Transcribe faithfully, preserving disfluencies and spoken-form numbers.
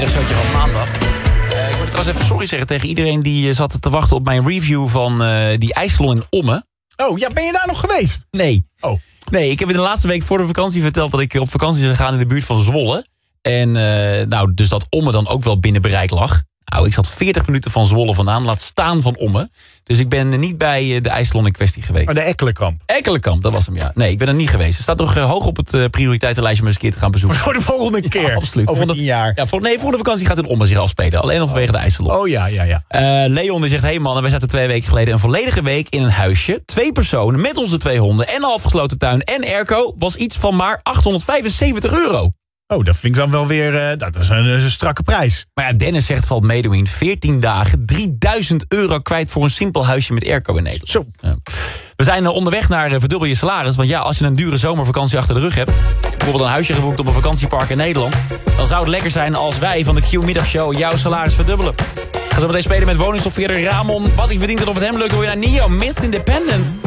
middagshowtje van maandag. Uh, ik moet trouwens even sorry zeggen tegen iedereen die uh, zat te wachten op mijn review van uh, die ijssalon in Ommen. Oh, ja, ben je daar nog geweest? Nee. Oh. Nee, ik heb in de laatste week voor de vakantie verteld dat ik op vakantie zou gaan in de buurt van Zwolle. En uh, nou, dus dat Ommen dan ook wel binnen bereik lag. Nou, ik zat veertig minuten van Zwolle vandaan, laat staan van Ommen. Dus ik ben niet bij de ijssalon in kwestie geweest. Maar de Ekkelenkamp. Ekkelenkamp, dat was hem, ja. Nee, ik ben er niet geweest. Het staat nog uh, hoog op het uh, prioriteitenlijstje om eens een keer te gaan bezoeken. Voor de volgende keer? Ja, absoluut. Over volgende, tien jaar? Ja, voor, nee, volgende vakantie gaat het in Ommen zich afspelen. Alleen nog vanwege de ijssalon. Oh ja, ja, ja. Uh, Leon die zegt, hey mannen, wij zaten twee weken geleden een volledige week in een huisje. Twee personen met onze twee honden en een afgesloten tuin en airco. Was iets van maar achthonderdvijfenzeventig euro. Oh, dat vind ik dan wel weer... Uh, dat is een, een strakke prijs. Maar ja, Dennis zegt, valt meedoen. veertien dagen, drieduizend euro kwijt voor een simpel huisje met airco in Nederland. Zo. Ja. We zijn uh, onderweg naar uh, verdubbel je salaris. Want ja, als je een dure zomervakantie achter de rug hebt, bijvoorbeeld een huisje geboekt op een vakantiepark in Nederland, dan zou het lekker zijn als wij van de Q-middagshow jouw salaris verdubbelen. Ga zo meteen spelen met woningstofveerder Ramon. Wat hij verdient en of het hem lukt, hoor je naar Nio, Miss Independent.